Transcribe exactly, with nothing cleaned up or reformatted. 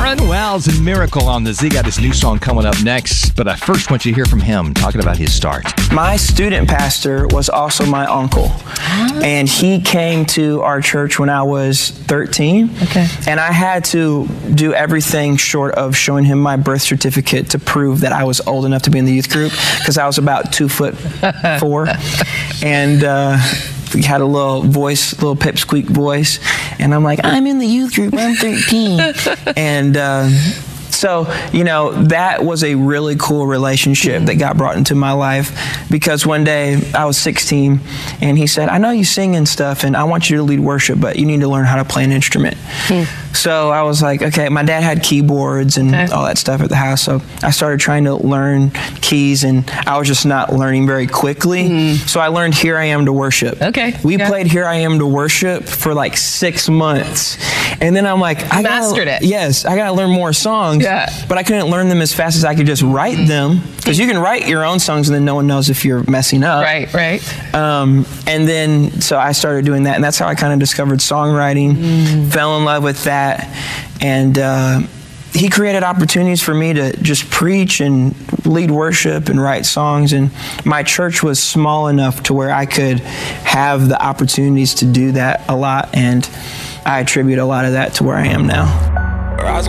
Aaron Wells and Miracle on the Z. Got his new song coming up next, but I first want you to hear from him talking about his start. My student pastor was also my uncle, and he came to our church when I was thirteen. Okay. And I had to do everything short of showing him my birth certificate to prove that I was old enough to be in the youth group, because I was about two foot four, and uh, we had a little voice, little pipsqueak voice, and I'm like, I'm in the youth group, I'm thirteen. and uh, so, you know, that was a really cool relationship that got brought into my life, because one day I was sixteen, and he said, I know you sing and stuff, and I want you to lead worship, but you need to learn how to play an instrument. Hmm. So I was like, okay, my dad had keyboards and okay. all that stuff at the house, so I started trying to learn keys, and I was just not learning very quickly. Mm. So I learned Here I Am to Worship. Okay. We yeah. played Here I Am to Worship for like six months. And then I'm like, I mastered gotta, it. Yes, I gotta learn more songs. Yeah. But I couldn't learn them as fast as I could just write them, because you can write your own songs and then no one knows if you're messing up. Right, right. Um, and then, so I started doing that, and that's how I kind of discovered songwriting, mm. fell in love with that. And uh, he created opportunities for me to just preach and lead worship and write songs. And my church was small enough to where I could have the opportunities to do that a lot. And I attribute a lot of that to where I am now.